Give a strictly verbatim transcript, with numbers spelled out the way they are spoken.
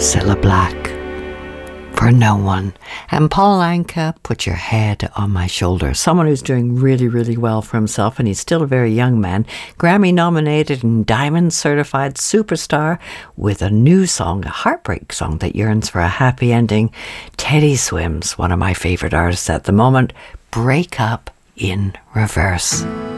Cilla Black for No One. And Paul Anka, Put Your Head on My Shoulder. Someone who's doing really, really well for himself, and he's still a very young man. Grammy nominated and Diamond certified superstar with a new song, a heartbreak song that yearns for a happy ending. Teddy Swims, one of my favourite artists at the moment. Break Up in Reverse.